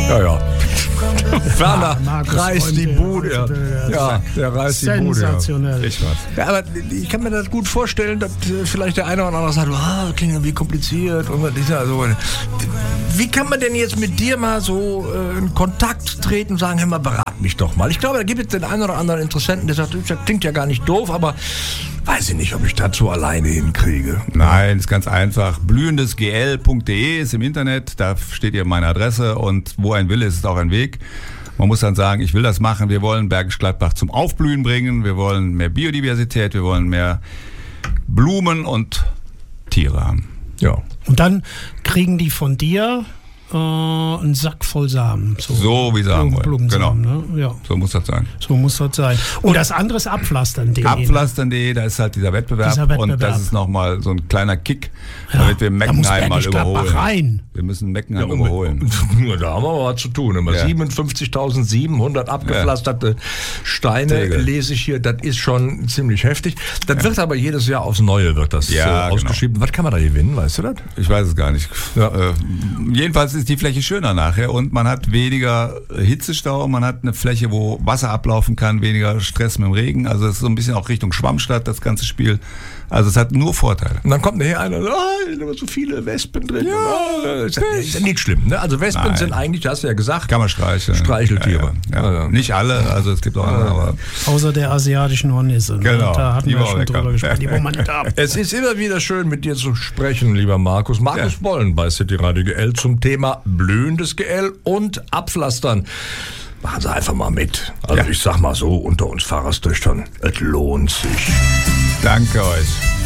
Ja. Werner Markus reißt Freund, die Bude. Ja, der reißt die Bude. Sensationell. Ich weiß. Ja, aber ich kann mir das gut vorstellen, dass vielleicht der eine oder andere sagt, klingt irgendwie kompliziert. Und also, wie kann man denn jetzt mit dir mal so in Kontakt treten und sagen, hey mal, berat mich doch mal. Ich glaube, da gibt es den einen oder anderen Interessenten, der sagt, das klingt ja gar nicht doof, aber weiß ich nicht, ob ich dazu alleine hinkriege. Nein, ist ganz einfach. blühendesgl.de ist im Internet, da steht hier meine Adresse und wo ein Wille ist, ist auch ein Weg. Man muss dann sagen, ich will das machen, wir wollen Bergisch Gladbach zum Aufblühen bringen, wir wollen mehr Biodiversität, wir wollen mehr Blumen und Tiere haben. Ja. Und dann kriegen die von dir einen Sack voll Samen. So wie sie haben wollen. Blumensamen, Genau. ne? Ja. So muss das sein. So muss das sein. Und das andere ist abpflastern.de. Abpflastern.de, da ist halt dieser Wettbewerb. Und das ist nochmal so ein kleiner Kick, damit wir Meckenheim mal überholen. Rein. Wir müssen Meckenheim überholen. Da haben wir aber was zu tun. Immer 57.700 abgepflasterte Steine lese ich hier. Das ist schon ziemlich heftig. Das wird aber jedes Jahr aufs Neue wird das ausgeschrieben. Genau. Was kann man da gewinnen, weißt du das? Ich weiß es gar nicht. Ja. Jedenfalls ist die Fläche schöner nachher und man hat weniger Hitzestau, man hat eine Fläche, wo Wasser ablaufen kann, weniger Stress mit dem Regen. Also es ist so ein bisschen auch Richtung Schwammstadt, das ganze Spiel. Also es hat nur Vorteile. Und dann kommt nachher einer, da sind so viele Wespen drin. Ja, ist ja nicht schlimm. Ne? Also Wespen sind eigentlich, das hast du ja gesagt, kann man streicheln. Streicheltiere. Ja. Nicht alle, also es gibt auch andere. Aber außer der asiatischen Hornisse. Ne? Genau. Da hatten wir schon drüber gesprochen. Die wollen wir nicht haben. Es ist immer wieder schön, mit dir zu sprechen, lieber Markus. Markus Bollen bei City Radio GL zum Thema blühendes GL und Abpflastern. Machen Sie einfach mal mit. Also ich sag mal so, unter uns Pfarrerstöchtern, es lohnt sich. Danke euch.